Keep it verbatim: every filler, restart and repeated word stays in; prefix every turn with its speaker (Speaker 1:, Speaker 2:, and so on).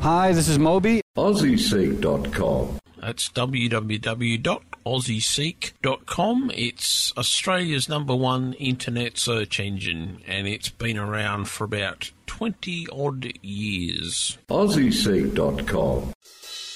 Speaker 1: Hi, this is Moby.
Speaker 2: Aussie Seek dot com.
Speaker 3: That's w w w dot aussie seek dot com. It's Australia's number one internet search engine, and it's been around for about twenty odd years.
Speaker 2: Aussie Seek dot com.